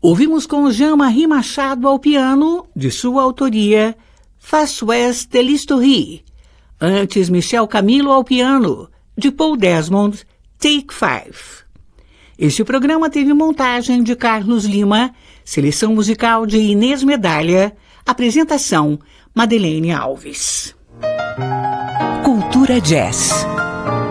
Ouvimos com Jean-Marie Machado ao piano, de sua autoria, Fas Ouest de l'Historie. Antes, Michel Camilo ao piano, de Paul Desmond, Take 5. Este programa teve montagem de Carlos Lima, seleção musical de Inês Medalha, apresentação Madeleine Alves. Cultura Jazz.